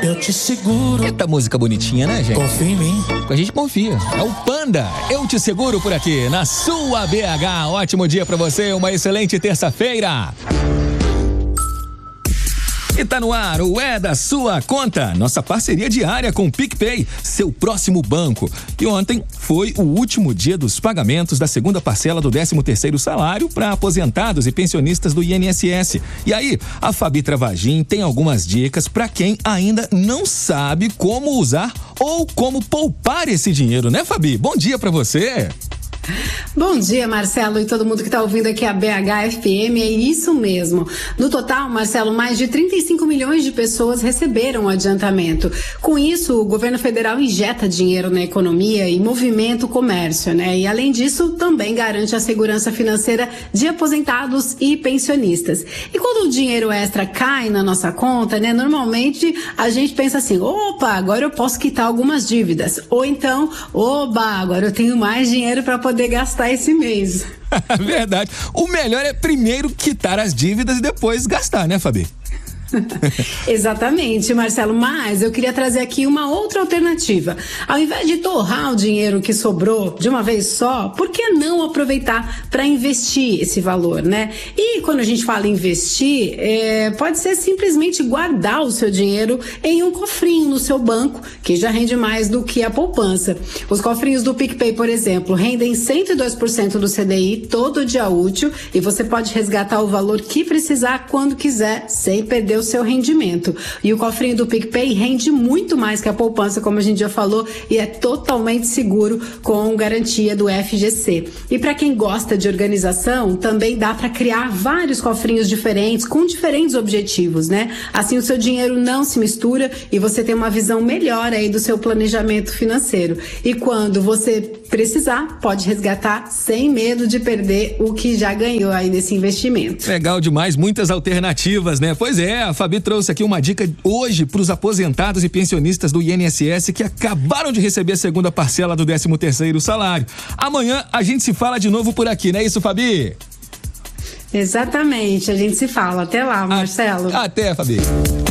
Eu te seguro. Eita música bonitinha, né, gente? Confia em mim. A gente confia. É o Panda. Eu te seguro por aqui, na sua BH. Ótimo dia pra você, uma excelente terça-feira. E tá no ar, o É da Sua Conta, nossa parceria diária com o PicPay, seu próximo banco. E ontem foi o último dia dos pagamentos da segunda parcela do 13º salário para aposentados e pensionistas do INSS. E aí, a Fabi Travagin tem algumas dicas para quem ainda não sabe como usar ou como poupar esse dinheiro, né, Fabi? Bom dia para você. Bom dia, Marcelo, e todo mundo que está ouvindo aqui a BH FM, é isso mesmo. No total, Marcelo, mais de 35 milhões de pessoas receberam o adiantamento. Com isso, o governo federal injeta dinheiro na economia e movimenta o comércio, né? E além disso, também garante a segurança financeira de aposentados e pensionistas. E quando o dinheiro extra cai na nossa conta, né? Normalmente a gente pensa assim, opa, agora eu posso quitar algumas dívidas. Ou então, oba, agora eu tenho mais dinheiro para poder gastar esse mês. Verdade. O melhor é primeiro quitar as dívidas e depois gastar, né, Fabi? Exatamente, Marcelo, mas eu queria trazer aqui uma outra alternativa. Ao invés de torrar o dinheiro que sobrou de uma vez só, por que não aproveitar para investir esse valor, né? E quando a gente fala investir, pode ser simplesmente guardar o seu dinheiro em um cofrinho no seu banco, que já rende mais do que a poupança. Os cofrinhos do PicPay, por exemplo, rendem 102% do CDI todo dia útil e você pode resgatar o valor que precisar quando quiser, sem perder o seu rendimento. E o cofrinho do PicPay rende muito mais que a poupança, como a gente já falou, e é totalmente seguro com garantia do FGC. E para quem gosta de organização, também dá para criar vários cofrinhos diferentes, com diferentes objetivos, né? Assim o seu dinheiro não se mistura e você tem uma visão melhor aí do seu planejamento financeiro. E quando você precisar, pode resgatar sem medo de perder o que já ganhou aí nesse investimento. Legal demais, muitas alternativas, né? Pois é, a Fabi trouxe aqui uma dica hoje para os aposentados e pensionistas do INSS que acabaram de receber a segunda parcela do 13º salário. Amanhã a gente se fala de novo por aqui, não é isso, Fabi? Exatamente, a gente se fala. Até lá, Marcelo. Até, Fabi.